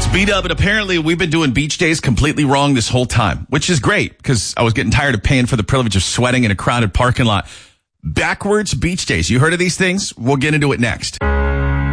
B-Dub, and apparently we've been doing beach days completely wrong this whole time, which is great because I was getting tired of paying for the privilege of sweating in a crowded parking lot. Backwards beach days. You heard of these things? We'll get into it next.